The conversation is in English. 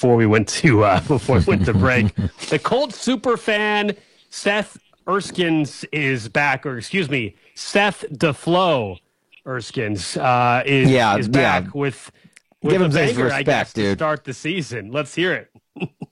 before we went to break. The Colts super fan Seth Erskines is back, or excuse me, Seth DeFlo Erskines is back with give him a his banger, respect, I guess, dude. to start the season. Let's hear it.